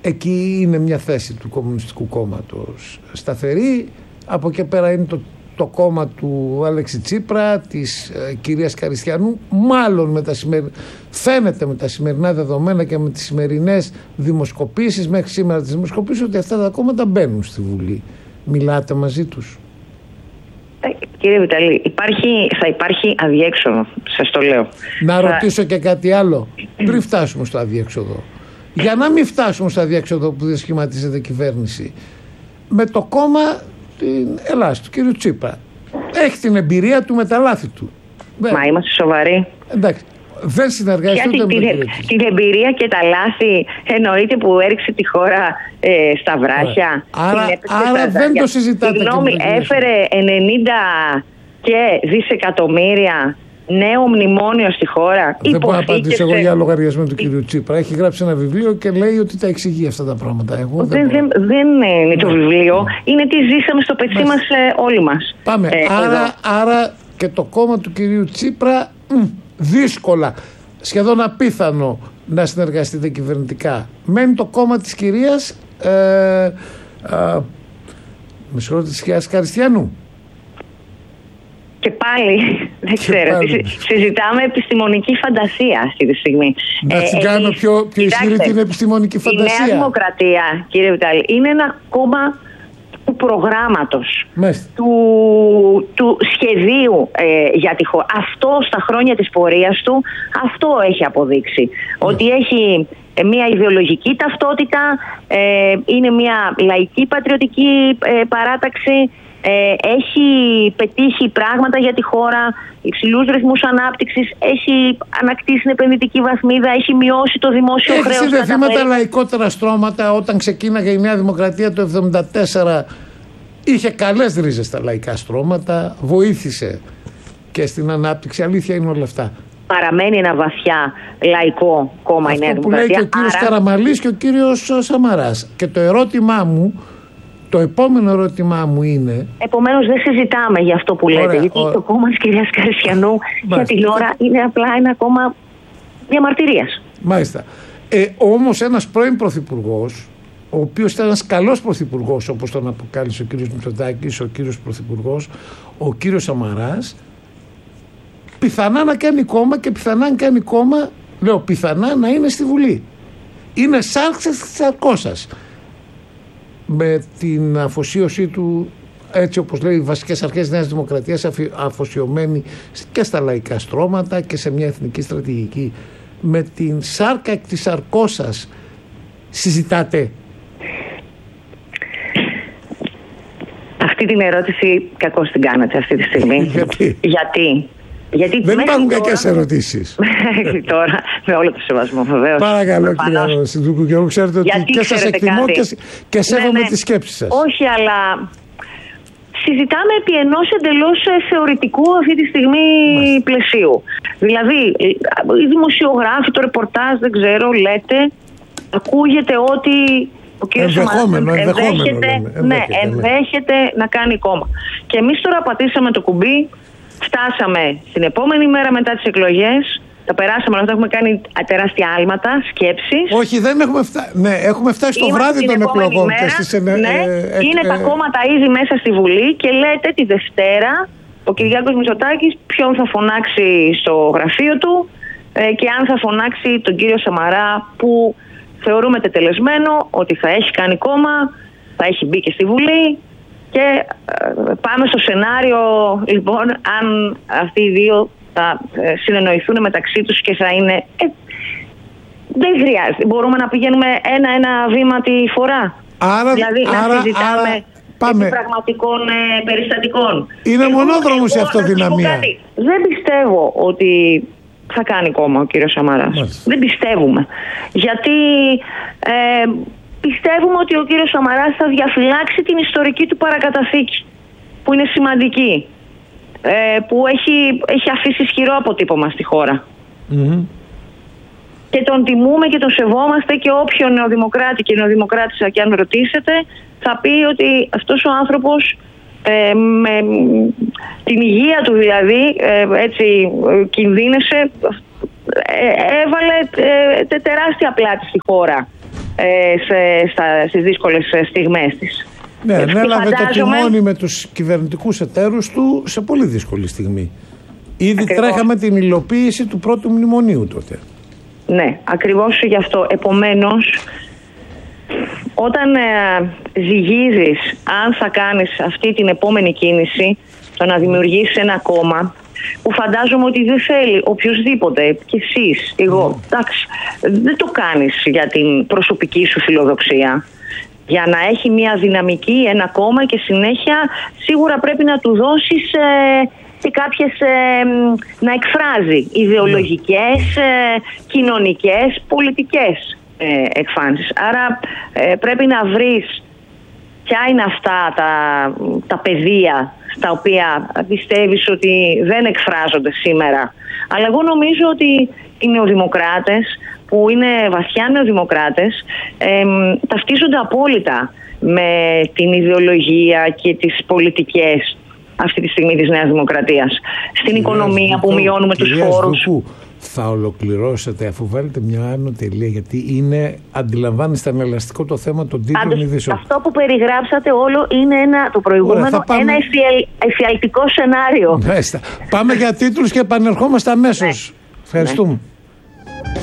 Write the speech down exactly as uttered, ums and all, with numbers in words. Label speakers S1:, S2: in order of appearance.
S1: Εκεί είναι μια θέση του Κομμουνιστικού Κόμματος σταθερή. Από εκεί πέρα είναι το, το κόμμα του Αλέξη Τσίπρα, της ε, κυρίας Καριστιανού. Μάλλον με τα σημερι... φαίνεται με τα σημερινά δεδομένα και με τις σημερινές δημοσκοπήσεις, μέχρι σήμερα τις δημοσκοπήσεις, ότι αυτά τα κόμματα μπαίνουν στη Βουλή. Μιλάτε μαζί τους?
S2: Ε, κύριε Βιταλή, υπάρχει, θα υπάρχει αδιέξοδο, σας το λέω.
S1: Να
S2: θα...
S1: ρωτήσω και κάτι άλλο, πριν φτάσουμε στο αδιέξοδο. Για να μην φτάσουμε στο αδιέξοδο που δεν σχηματίζεται κυβέρνηση, με το κόμμα την Ελλάς, του κύριου Τσίπρα, έχει την εμπειρία του με τα λάθη του.
S2: Μα δεν... είμαστε σοβαροί.
S1: Εντάξει. Δεν συνεργάζεται ούτε με τον κύριο Τσίπρα.
S2: Την εμπειρία και τα λάθη εννοείται που έριξε τη χώρα ε, στα βράχια.
S1: Άρα, άρα δεν το συζητάτε.
S2: Συγγνώμη, έφερε ενενήντα και δισεκατομμύρια νέο μνημόνιο στη χώρα.
S1: Δεν μπορώ να απαντήσω εγώ για λογαριασμό του κυρίου Τσίπρα. Έχει γράψει ένα βιβλίο και λέει ότι τα εξηγεί αυτά τα πράγματα. Εγώ
S2: δεν, δεν, δεν, δεν είναι το βιβλίο. Είναι τι ζήσαμε στο πετσί μας ε, όλοι μας.
S1: Πάμε. Ε, άρα, άρα και το κόμμα του κυρίου Τσίπρα μ, δύσκολα, σχεδόν απίθανο να συνεργαστείτε κυβερνητικά. Μένει το κόμμα της κυρίας ε, ε, με συγχωρείτε, της κυρίας Καριστιανού.
S2: Και πάλι, δεν ξέρω, πάλι. συζητάμε επιστημονική φαντασία αυτή τη στιγμή.
S1: Να την ε, κάνουμε ε, πιο, πιο ισχυρή την επιστημονική φαντασία.
S2: Η Νέα Δημοκρατία, κύριε Βιτάλη, είναι ένα κόμμα του προγράμματος, του, του σχεδίου ε, για τη χώρα. Αυτό στα χρόνια της πορείας του, αυτό έχει αποδείξει. Ναι. Ότι έχει ε, μια ιδεολογική ταυτότητα, ε, είναι μια λαϊκή πατριωτική ε, παράταξη, Ε, έχει πετύχει πράγματα για τη χώρα, υψηλούς ρυθμούς ανάπτυξης, έχει ανακτήσει την επενδυτική βαθμίδα, έχει μειώσει το δημόσιο χρέος.
S1: Έχει συνδεθεί με τα λαϊκότερα στρώματα. Όταν ξεκίναγε η Νέα Δημοκρατία το εβδομήντα τέσσερα, είχε καλές ρίζες στα λαϊκά στρώματα, βοήθησε και στην ανάπτυξη. Αλήθεια είναι όλα αυτά.
S2: Παραμένει ένα βαθιά λαϊκό κόμμα η Νέα Δημοκρατία.
S1: Αυτό που λέει και ο κύριος Άρα... Καραμανλής και ο κύριος Σαμαράς. Και το ερώτημά μου, το επόμενο ερώτημά μου είναι...
S2: Επομένως δεν συζητάμε για αυτό που λέτε, ωραία, γιατί ωραία. Το κόμμα της κυρίας Καριστιανού για την ώρα είναι απλά ένα κόμμα διαμαρτυρίας.
S1: Μάλιστα. Ε, όμως ένας πρώην πρωθυπουργός, ο οποίος ήταν ένας καλός πρωθυπουργός, όπως τον αποκάλυψε ο κύριος Μητσοτάκης, ο κύριος πρωθυπουργός, ο κύριος Σαμαράς, πιθανά να κάνει κόμμα και πιθανά να κάνει κόμμα, λέω πιθανά να είναι στη Βουλή. Είναι σάρξας της Σαρκώσας. Με την αφοσίωσή του, έτσι όπως λέει, οι βασικές αρχές της Νέας Δημοκρατίας, αφοσιωμένη και στα λαϊκά στρώματα και σε μια εθνική στρατηγική. Με την σάρκα της Σαρκώσας συζητάτε?
S2: Αυτή την ερώτηση κακώς την κάνατε αυτή τη στιγμή.
S1: Γιατί?
S2: Γιατί? Γιατί
S1: δεν υπάρχουν τώρα... κακές ερωτήσεις.
S2: Τώρα, με όλο το σεβασμό, βεβαίως.
S1: Παρακαλώ, κύριε Συνδρούκου, και εγώ ξέρετε ότι γιατί και σας εκτιμώ και, και σέβομαι ναι, ναι. τις σκέψεις σας.
S2: Όχι, αλλά συζητάμε επί ενός εντελώς θεωρητικού αυτή τη στιγμή Μάλιστα. πλαισίου. Δηλαδή, οι δημοσιογράφοι, το ρεπορτάζ, δεν ξέρω, λέτε, ακούγεται ότι ο κ.
S1: ενδεχόμενο,
S2: Σαμαράς ενδέχεται,
S1: ενδεχόμενο,
S2: ναι, ενδέχεται ναι. να κάνει κόμμα. Και εμείς τώρα πατήσαμε το κουμπί. Φτάσαμε στην επόμενη μέρα μετά τις εκλογές, τα περάσαμε, αλλά έχουμε κάνει τεράστια άλματα, σκέψεις.
S1: Όχι, δεν έχουμε φτάσει. Ναι, έχουμε φτάσει στο Είμαστε βράδυ των εκλογών.
S2: Μέρα,
S1: και στις, ε,
S2: ναι,
S1: ε,
S2: είναι ε, τα ε, κόμματα ήδη μέσα στη Βουλή και λέτε τη Δευτέρα ο Κυριάκος Μητσοτάκης ποιον θα φωνάξει στο γραφείο του ε, και αν θα φωνάξει τον κύριο Σαμαρά, που θεωρούμε τετελεσμένο ότι θα έχει κάνει κόμμα, θα έχει μπει και στη Βουλή. Και ε, πάμε στο σενάριο, λοιπόν, αν αυτοί οι δύο θα ε, συνεννοηθούν μεταξύ τους και θα είναι... Ε, δεν χρειάζεται. Μπορούμε να πηγαίνουμε ένα-ένα βήμα τη φορά.
S1: Άρα,
S2: δηλαδή
S1: άρα,
S2: να συζητάμε
S1: άρα,
S2: πραγματικών ε, περιστατικών.
S1: Είναι μονόδρομος η αυτοδυναμία.
S2: Δεν πιστεύω ότι θα κάνει κόμμα ο κύριος Σαμαράς. Μάλιστα. Δεν πιστεύουμε. Γιατί... Ε, Πιστεύουμε ότι ο κύριος Σαμαράς θα διαφυλάξει την ιστορική του παρακαταθήκη, που είναι σημαντική, ε, που έχει, έχει αφήσει ισχυρό αποτύπωμα στη χώρα. Mm-hmm. Και τον τιμούμε και τον σεβόμαστε, και όποιον νεοδημοκράτη και νεοδημοκράτησα και αν ρωτήσετε, θα πει ότι αυτός ο άνθρωπος ε, με την υγεία του δηλαδή, ε, έτσι ε, κινδύνευσε, ε, έβαλε ε, τε, τεράστια πλάτη στη χώρα. ε, σε, στα, στις δύσκολες στιγμές της.
S1: Ναι, ανέλαβε το τιμόνι με τους κυβερνητικούς εταίρους του σε πολύ δύσκολη στιγμή. Ήδη ακριβώς τρέχαμε την υλοποίηση του πρώτου μνημονίου τότε.
S2: Ναι, ακριβώς γι' αυτό. Επομένως, όταν ε, ζυγίζεις αν θα κάνεις αυτή την επόμενη κίνηση, το να δημιουργήσεις ένα κόμμα, που φαντάζομαι ότι δεν θέλει οποιοσδήποτε, και εσείς, εγώ, εντάξει, δεν το κάνεις για την προσωπική σου φιλοδοξία. Για να έχει μια δυναμική ένα κόμμα και συνέχεια σίγουρα πρέπει να του δώσεις ε, και κάποιες, ε, να εκφράζει ιδεολογικές, ε, κοινωνικές, πολιτικές ε, εκφάνσεις. Άρα ε, πρέπει να βρεις ποια είναι αυτά τα, τα πεδία στα οποία πιστεύεις ότι δεν εκφράζονται σήμερα. Αλλά εγώ νομίζω ότι οι νεοδημοκράτες, που είναι βαθιά νεοδημοκράτες, ε, ταυτίζονται απόλυτα με την ιδεολογία και τις πολιτικές αυτή τη στιγμή της Νέας Δημοκρατίας. Στην κυρία οικονομία Ζουκού, που μειώνουμε τους φόρους.
S1: Ζουκού, θα ολοκληρώσετε αφού βάλετε μια άνω τελεία, γιατί είναι, αντιλαμβάνεστε, ανελαστικό το θέμα των τίτλων ειδήσεων.
S2: Αυτό που περιγράψατε όλο είναι ένα, το προηγούμενο, Ωραία, πάμε... ένα εφιαλ, εφιαλτικό σενάριο.
S1: Μάλιστα. Πάμε για τίτλους και επανερχόμαστε αμέσως. Ναι. Ευχαριστούμε. Ναι.